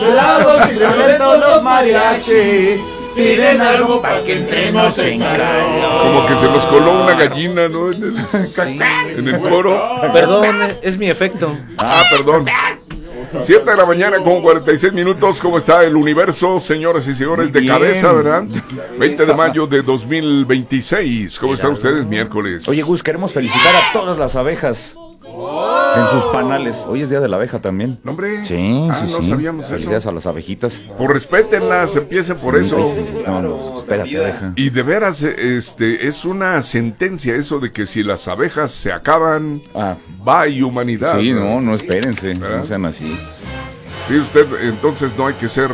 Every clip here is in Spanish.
Los violentos los mariachis piden algo para que entremos en calor. Como que se nos coló una gallina, ¿no? En el, Sí. en el coro. Perdón, es mi efecto. Ah, perdón. 7 de la mañana con 46 minutos. ¿Cómo está el universo, señoras y señores? De Bien. cabeza, ¿verdad? 20 de mayo de 2026. ¿Cómo están ustedes miércoles? Oye, Gus, queremos felicitar a todas las abejas en sus panales. Hoy es día de la abeja también. ¿No, hombre? Sí, Ah, sí, no sí. sabíamos Felicidades eso. a las abejitas. Pues respétenlas, empiecen por eso. No, espérate, abeja. Y de veras, es una sentencia eso de que si las abejas se acaban, Ah, bye humanidad. sí, ¿verdad? no espérense, ¿verdad? no sean así. Sí, usted, entonces no hay que ser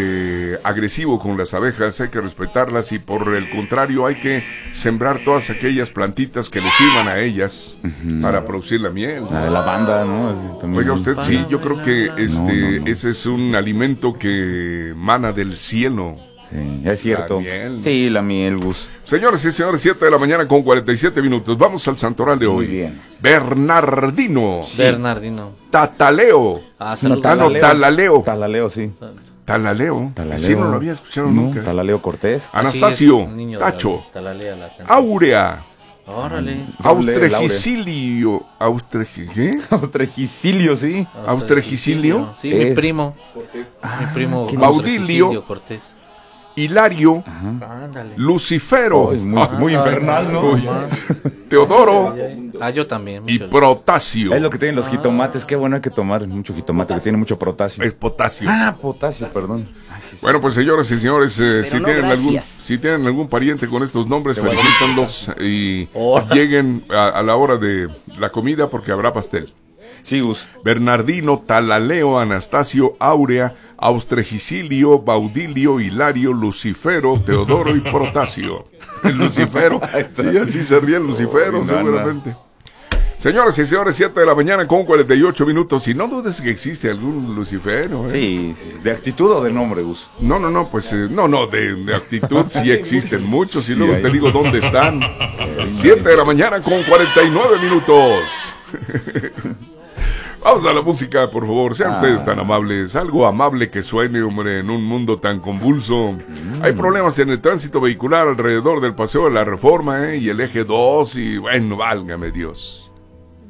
agresivo con las abejas, hay que respetarlas y por el contrario hay que sembrar todas aquellas plantitas que le sirvan a ellas para producir la miel. La de lavanda, ¿no? Así también. Oiga usted, sí, yo creo que No. ese es un alimento que mana del cielo. Sí, es cierto. La miel. Sí, la miel, Gus. Señores y señores, 7 de la mañana con 47 minutos. Vamos al santoral de hoy. Muy bien. Bernardino. Bernardino. Tataleo. Saludos. Talaleo. Talaleo, sí. Talaleo. Talaleo. Sí, no lo había escuchado nunca. Talaleo Cortés. Anastasio. Así es, niño de Tacho. Talalea la canción. Áurea. Órale. Austregicilio. ¿Qué? Austregicilio, sí. Austregicilio. Sí, mi Es- primo. Mi primo. ¿quién? Baudilio. Austregicilio Cortés. Hilario. Ándale. Lucifero. Oh, es muy infernal, ¿no? Uy. Teodoro. Ah, yo también. Y muchas Protasio. Es lo que tienen los jitomates. Qué bueno, hay que tomar mucho jitomate, que tiene mucho potasio. Es potasio. Potasio, perdón. Bueno, pues señores y señores, si, no, si tienen algún pariente con estos nombres, voy a felicítenlos y lleguen a la hora de la comida porque habrá pastel. Sí, Gus. Bernardino, Talaleo, Anastasio, Áurea, Austregicilio, Baudilio, Hilario, Lucifero, Teodoro y Protasio. El Lucifero. Sí, así se ríe el Lucifero, No, seguramente. Señoras y señores, 7 de la mañana con 48 minutos. Y no dudes que existe algún Lucifero. Sí, ¿de actitud o de nombre, Gus? No, pues, de actitud sí existen muchos y Sí, luego hay. te digo dónde están. 7 de la mañana con 49 minutos. Vamos a la música, por favor, sean ustedes tan amables. Algo amable que suene, hombre, en un mundo tan convulso. Hay problemas en el tránsito vehicular alrededor del Paseo de la Reforma, y el eje 2 y bueno, válgame Dios.